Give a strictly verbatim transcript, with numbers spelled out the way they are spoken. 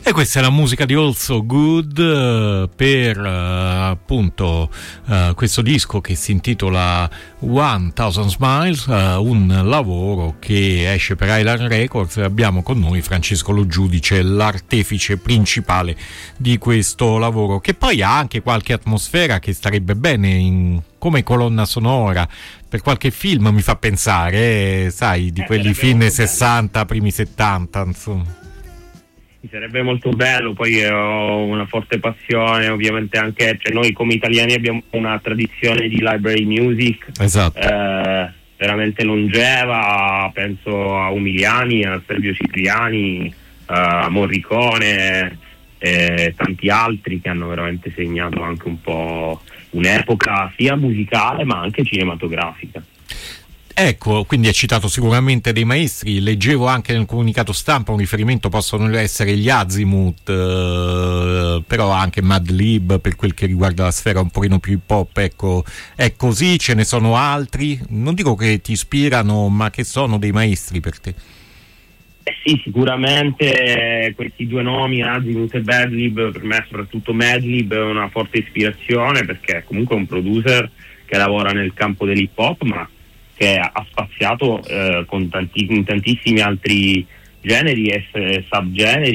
E questa è la musica di Also Good uh, per uh, appunto uh, questo disco che si intitola One Thousand Smiles, uh, un lavoro che esce per Island Records. Abbiamo con noi Francesco Lo Giudice, l'artefice principale di questo lavoro, che poi ha anche qualche atmosfera che starebbe bene in, come colonna sonora per qualche film, mi fa pensare, eh, sai, di eh, quelli fine sessanta, primi settanta, insomma. Sarebbe molto bello. Poi ho una forte passione, ovviamente anche, cioè noi come italiani abbiamo una tradizione di library music, esatto, eh, veramente longeva. Penso a Umiliani, a Sergio Cipriani, a Morricone e tanti altri che hanno veramente segnato anche un po' un'epoca sia musicale ma anche cinematografica. Ecco, quindi hai citato sicuramente dei maestri. Leggevo anche nel comunicato stampa un riferimento, possono essere gli Azimuth, eh, però anche Madlib per quel che riguarda la sfera un pochino più hip hop. Ecco, è così, ce ne sono altri, non dico che ti ispirano, ma che sono dei maestri per te. Eh sì, sicuramente questi due nomi, Azimuth e Madlib, per me soprattutto Madlib è una forte ispirazione, perché è comunque un producer che lavora nel campo dell'hip hop, ma che ha spaziato eh, con tanti, in tantissimi altri generi e subgeneri